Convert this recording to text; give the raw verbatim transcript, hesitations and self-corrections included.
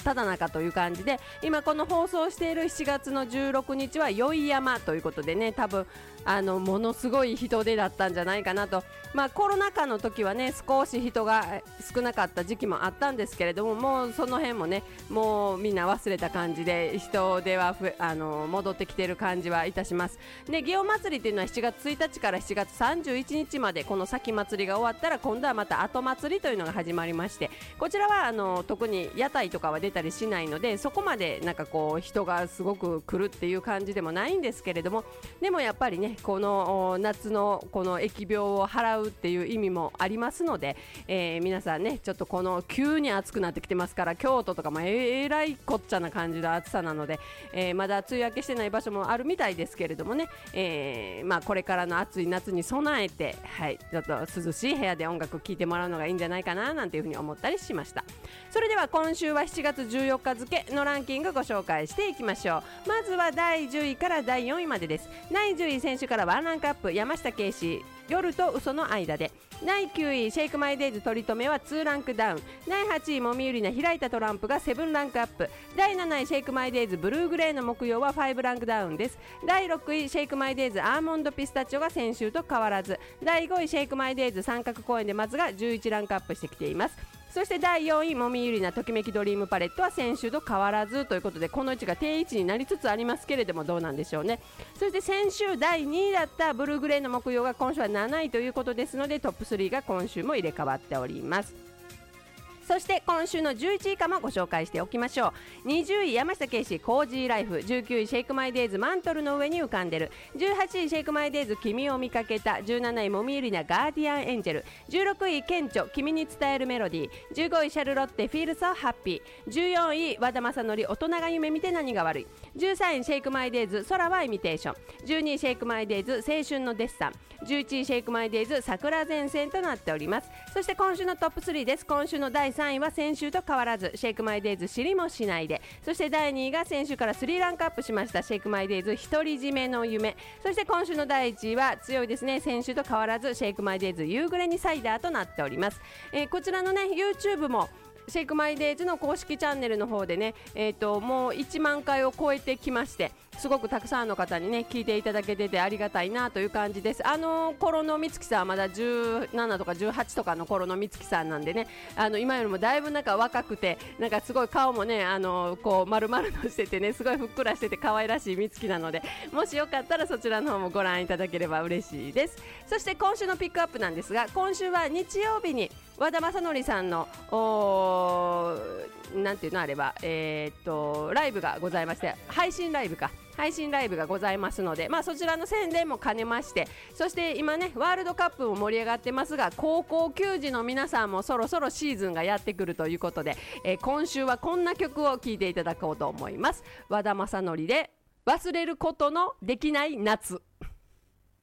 只中という感じで、今この放送しているしちがつのじゅうろくにちは宵山ということでね、多分あのものすごい人出だったんじゃないかなと。まあコロナ禍の時はね少し人が少なかった時期もあったんですけれども、もうその辺もねもうみんな忘れた感じで人出はふあの戻ってきている感じはいたします。で祇園祭っていうのはしちがつついたちからしちがつさんじゅういちにちまで、この先祭りが終わったら今度はまた後祭りというのが始まりまして、こちらはあの特に屋台とかは出たりしないので、そこまでなんかこう人がすごく来るっていう感じでもないんですけれども、でもやっぱりねこの夏のこの疫病を払うっていう意味もありますので、えー、皆さんねちょっとこの急に暑くなってきてますから、京都とかもえらいこっちゃな感じの暑さなので、えー、まだ梅雨明けしてない場所もあるみたいですけれどもね、えーまあ、これからの暑い夏に備えて、はい、ちょっと涼しい部屋で音楽聴いてもらうのがいいんじゃないかななんていうふうに思ったりしました。それでは今週はしちがつじゅうよっか付のランキングご紹介していきましょう。まずはだいじゅういからだいよんいまでです。だいじゅうい選手からワンランクアップ、山下圭司夜と嘘の間で。だいきゅういシェイクマイデイズ取り留めはにランクダウン。だいはちいもみゆりな開いたトランプがなランクアップ。だいなないシェイクマイデイズブルーグレーの木曜はごランクダウンです。だいろくいシェイクマイデイズアーモンドピスタチオが先週と変わらず。だいごいシェイクマイデイズ三角公園で松がじゅういちランクアップしてきています。そしてだいよんいもみゆりなときめきドリームパレットは先週と変わらずということで、この位置が定位置になりつつありますけれども、どうなんでしょうね。そして先週だいにいだったブルーグレーの木曜が今週はなないということですので、トップスリーが今週も入れ替わっております。そして今週のじゅういちい以下もご紹介しておきましょう。にじゅうい山下圭司コージーライフ、じゅうきゅういシェイクマイデイズマントルの上に浮かんでる、じゅうはちいシェイクマイデイズ君を見かけた、じゅうなないもみゆりなガーディアンエンジェル、じゅうろくい顕著君に伝えるメロディー、じゅうごいシャルロッテフィールソーハッピー、じゅうよんい和田正則大人が夢見て何が悪い、じゅうさんいシェイクマイデイズ空はイミテーション、じゅうにいシェイクマイデイズ青春のデッサン、じゅういちいシェイクマイデイズ桜前線となっております。そして今週のトップスリーです。今週のだいさんいは先週と変わらずシェイクマイデイズ知りもしないで、そしてだいにいが先週からさんランクアップしましたシェイクマイデイズ独り占めの夢、そして今週のだいいちいは強いですね、先週と変わらずシェイクマイデイズ夕暮れにサイダーとなっております。えー、こちらのね YouTube もシェイクマイデイズの公式チャンネルの方でね、えーと、もういちまんかいを超えてきまして、すごくたくさんの方にね聞いていただけててありがたいなという感じです。あの頃のみつきさんはまだじゅうななとかじゅうはちとかの頃のみつきさんなんでね、あの今よりもだいぶなんか若くて、なんかすごい顔もねあのこう丸々としててね、すごいふっくらしてて可愛らしいみつきなので、もしよかったらそちらの方もご覧いただければ嬉しいです。そして今週のピックアップなんですが、今週は日曜日に和田正則さんのなんていうのあれば、えー、っとライブがございまして、配信ライブか配信ライブがございますので、まあ、そちらの宣伝も兼ねまして、そして今ねワールドカップも盛り上がってますが、高校球児の皆さんもそろそろシーズンがやってくるということで、えー、今週はこんな曲を聴いていただこうと思います。和田正則で忘れることのできない夏。